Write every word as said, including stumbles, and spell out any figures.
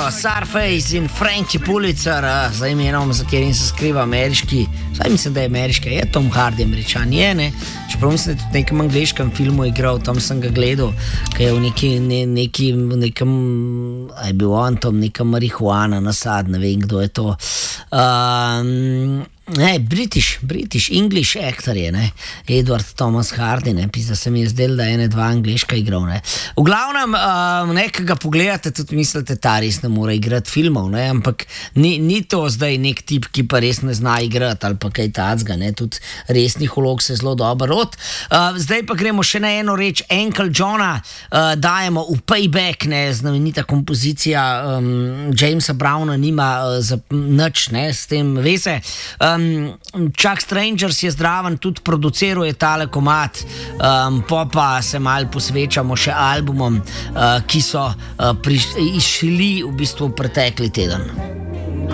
Sarface in Frankie Pulitzer, uh, za imenom, za katerim se skriva ameriški, zdaj mislim, da je ameriški, je Tom Hardy, američan, je, ne? Čeprav mislim, da je tudi v nekem angliškem filmu igral, tam sem ga gledal, ki je v neki, ne, neki, v nekem, a je bil on tam, neka marihuana nasad, ne vem, kdo je to. Um, Ne, British, British, English actor je, ne, Edward Thomas Hardy, ne, pisa se mi je zdel, da je ene dva angliška igral, ne. V glavnem, uh, nekega pogledate, tudi mislite, ta res ne more igrati filmov, ne, ampak ni, ni to zdaj nek tip, ki pa res ne zna igrati ali pa kaj tacga, ne, tudi resnih vlog se zelo dobro rod. Uh, zdaj pa gremo še na eno reč, Uncle Johna uh, dajemo v Payback, ne, znamenita kompozicija um, Jamesa Browna nima uh, za nič, ne, s tem vese. Um, Chuck Strangers je zdraven, tudi produciral je tale komad, um, pa pa se malo posvečamo še albumom, uh, ki so uh, priš- išli v bistvu pretekli teden.